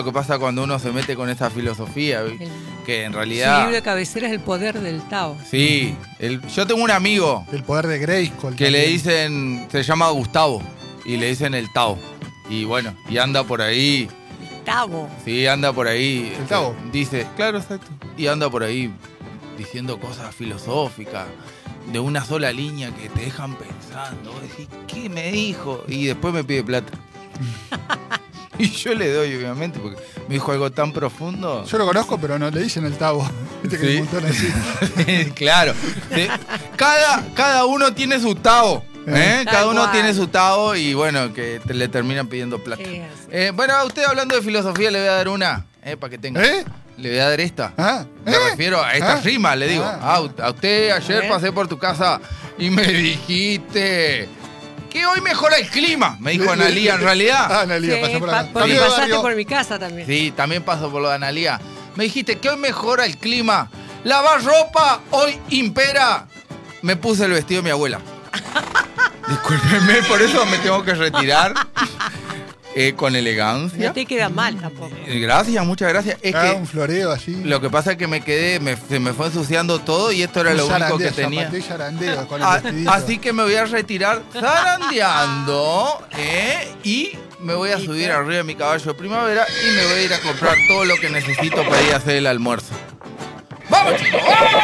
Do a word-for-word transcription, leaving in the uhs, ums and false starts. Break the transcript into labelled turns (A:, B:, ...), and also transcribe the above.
A: Lo que pasa cuando uno se mete con esa filosofía,
B: El,
A: que en
B: su
A: realidad...
B: libro de cabecera es El poder del Tao.
A: Sí, el, yo tengo un amigo
C: El poder de Grayskull.
A: que le
C: también.
A: dicen, se llama Gustavo, y le dicen el Tao. Y bueno, y anda por ahí,
B: Tao.
A: sí, anda por ahí.
C: ¿El Tao?
A: Dice, claro, exacto. Y anda por ahí diciendo cosas filosóficas, de una sola línea que te dejan pensando. Vos decís, ¿qué me dijo? Y después me pide plata. Y yo le doy, obviamente, porque me dijo algo tan profundo.
C: Yo lo conozco, pero no le dicen el Tavo. Viste que
A: Sí.
C: hay un montón así.
A: Claro. Sí. Cada, cada uno tiene su Tao. ¿eh?
B: Tal
A: Cada uno
B: cual.
A: tiene su Tao y bueno, que te- le terminan pidiendo plata.
B: Sí, así.
A: Eh, bueno, a usted hablando de filosofía le voy a dar una, eh, para que tenga.
C: ¿Eh?
A: Le voy a dar esta.
C: ¿Ah?
A: Me
C: ¿Eh?
A: refiero a esta
C: ¿Ah?
A: rima, le digo.
C: Ah.
A: Ah, a usted ayer
B: A ver.
A: pasé por tu casa y me dijiste que hoy mejora el clima, me dijo
C: Le- le-
A: Analía en
C: le-
A: realidad.
C: Ah, Analía,
B: Sí,
C: pasó por
B: pa-
C: acá.
B: porque
C: Cambio de
B: pasaste
C: barrio.
B: por mi casa también.
A: Sí, también paso por lo de Analía. Me dijiste que hoy mejora el clima. Lavar ropa hoy impera. Me puse el vestido de mi abuela. Discúlpeme, por eso me tengo que retirar. Eh, con elegancia.
B: No te queda mal tampoco.
A: Eh, Gracias, muchas gracias. Es
C: Ah,
A: que
C: un floreo así.
A: lo que pasa es que me quedé, me- se me fue ensuciando todo y esto era
C: Un
A: lo único
C: zarandeo,
A: que tenía.
C: zapatillas zarandeo con el
A: A-
C: vestidito.
A: así que me voy a retirar zarandeando, ¿eh? Y me voy a subir arriba de mi caballo de primavera y me voy a ir a comprar todo lo que necesito para ir a hacer el almuerzo. ¡Vamos, chicos! ¡Vamos!